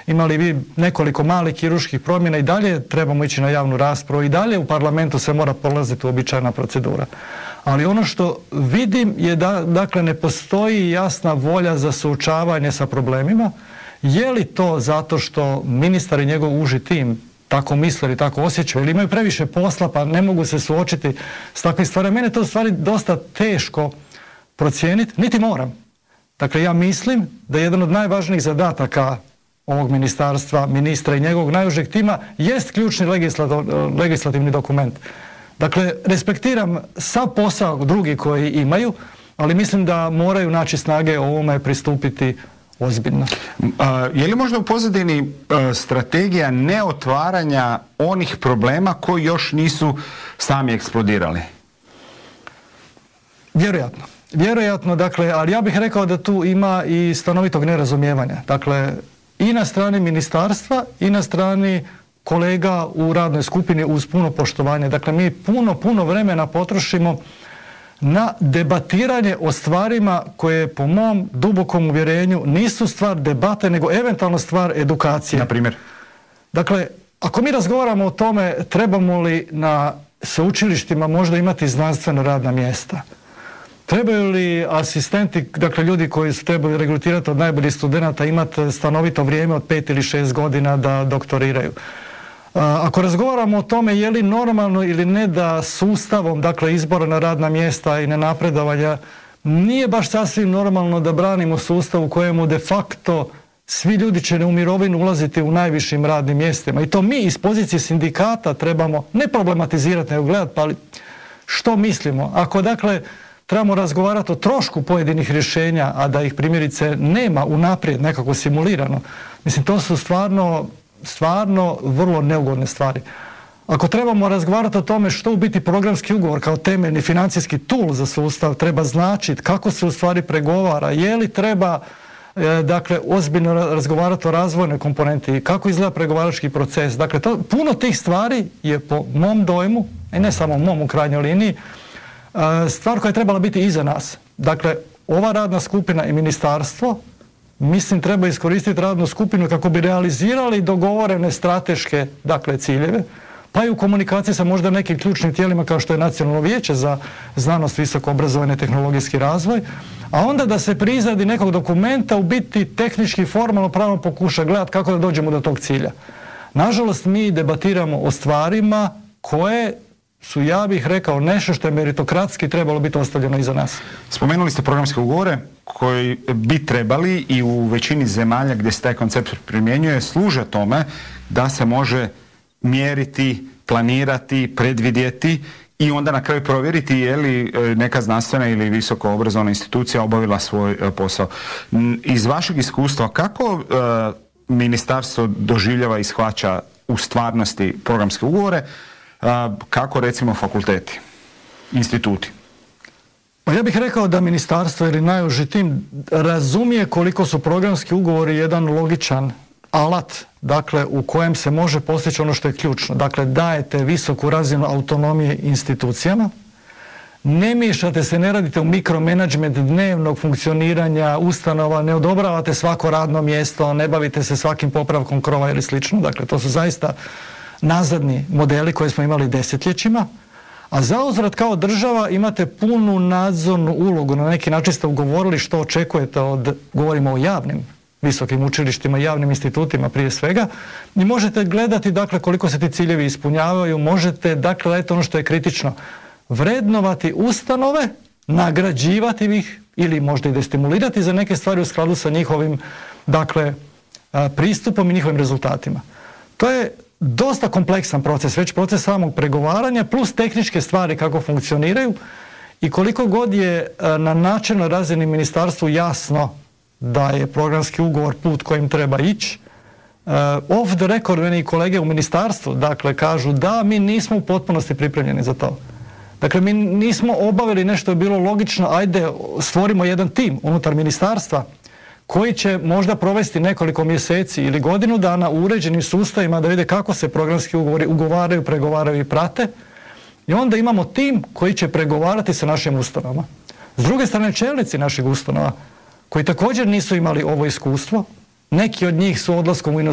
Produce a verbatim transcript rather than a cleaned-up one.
imali vi nekoliko malih kirurških promjena, i dalje trebamo ići na javnu raspravu, i dalje u parlamentu se mora polaziti uobičajena procedura. Ali ono što vidim je da, dakle, ne postoji jasna volja za suočavanje sa problemima. Je li to zato što ministar i njegov uži tim tako misle ili tako osjećaju, ili imaju previše posla pa ne mogu se suočiti s takvim stvarima? Mene to u stvari dosta teško procijeniti, niti moram. Dakle, ja mislim da jedan od najvažnijih zadataka ovog ministarstva, ministra i njegovog najužeg tima jest ključni legislativni dokument. Dakle, respektiram sav posao drugi koji imaju, ali mislim da moraju naći snage ovome pristupiti ozbiljno. A, je li možda u pozadini a, strategija neotvaranja onih problema koji još nisu sami eksplodirali? Vjerojatno. Vjerojatno, dakle, ali ja bih rekao da tu ima i stanovitog nerazumijevanja. Dakle, i na strani ministarstva i na strani kolega u radnoj skupini uz puno poštovanje. Dakle, mi puno, puno vremena potrošimo na debatiranje o stvarima koje po mom dubokom uvjerenju nisu stvar debate, nego eventualno stvar edukacije. Na primjer? Dakle, ako mi razgovaramo o tome trebamo li na sveučilištima možda imati znanstvena radna mjesta, trebaju li asistenti, dakle ljudi koji su trebali regrutirati od najboljih studenata, imati stanovito vrijeme od pet ili šest godina da doktoriraju. Ako razgovaramo o tome je li normalno ili ne da sustavom, dakle, izbora na radna mjesta i na napredovanja, nije baš sasvim normalno da branimo sustav u kojemu de facto svi ljudi će u mirovinu ulaziti u najvišim radnim mjestima. I to mi iz pozicije sindikata trebamo ne problematizirati, nego gledati, pa što mislimo. Ako, dakle, trebamo razgovarati o trošku pojedinih rješenja, a da ih primjerice nema unaprijed nekako simulirano, mislim, to su stvarno stvarno vrlo neugodne stvari. Ako trebamo razgovarati o tome što u biti programski ugovor kao temeljni financijski tool za sustav treba značiti, kako se u stvari pregovara, je li treba e, dakle, ozbiljno razgovarati o razvojnoj komponenti, kako izgleda pregovarački proces. Dakle, to, puno tih stvari je po mom dojmu, i ne samo mom u krajnjoj liniji, e, stvar koja je trebala biti iza nas. Dakle, ova radna skupina i ministarstvo, mislim, treba iskoristiti radnu skupinu kako bi realizirali dogovorene strateške, dakle, ciljeve, pa i u komunikaciji sa možda nekim ključnim tijelima kao što je Nacionalno vijeće za znanost, visoko obrazovanje i tehnologijski razvoj, a onda da se pri izradi nekog dokumenta u biti tehnički i formalno pravno pokuša gledati kako da dođemo do tog cilja. Nažalost, mi debatiramo o stvarima koje su, ja bih rekao, nešto što je meritokratski trebalo biti ostavljeno iza nas. Spomenuli ste programske ugovore koji bi trebali i u većini zemalja gdje se taj koncept primjenjuje služe tome da se može mjeriti, planirati, predvidjeti i onda na kraju provjeriti je li neka znanstvena ili visoko obrazovna institucija obavila svoj posao. Iz vašeg iskustva, kako ministarstvo doživljava i shvaća u stvarnosti programske ugovore, kako recimo fakulteti, instituti? Pa ja bih rekao da ministarstvo ili najuži tim razumije koliko su programski ugovori jedan logičan alat, dakle, u kojem se može postići ono što je ključno. Dakle, dajete visoku razinu autonomije institucijama, ne miješate se, ne radite u mikromenadžment dnevnog funkcioniranja ustanova, ne odobravate svako radno mjesto, ne bavite se svakim popravkom krova ili slično. Dakle, to su zaista nazadni modeli koje smo imali desetljećima, a zauzvrat kao država imate punu nadzornu ulogu. Na neki način ste ugovorili što očekujete od, govorimo o javnim visokim učilištima, javnim institutima prije svega, i možete gledati, dakle, koliko se ti ciljevi ispunjavaju, možete, dakle, gledati ono što je kritično, vrednovati ustanove, nagrađivati ih ili možda i destimulirati za neke stvari u skladu sa njihovim, dakle, pristupom i njihovim rezultatima. To je dosta kompleksan proces, već proces samog pregovaranja plus tehničke stvari kako funkcioniraju, i koliko god je na načelnoj razini ministarstvu jasno da je programski ugovor put kojim treba ići, off the record meni kolege u ministarstvu, dakle, kažu da mi nismo u potpunosti pripremljeni za to. Dakle, mi nismo obavili nešto je bilo logično, ajde stvorimo jedan tim unutar ministarstva koji će možda provesti nekoliko mjeseci ili godinu dana u uređenim sustavima da vide kako se programski ugovori ugovaraju, pregovaraju i prate, i onda imamo tim koji će pregovarati sa našim ustanovama. S druge strane, čelnici naših ustanova koji također nisu imali ovo iskustvo, neki od njih su odlaskom u inozemstvo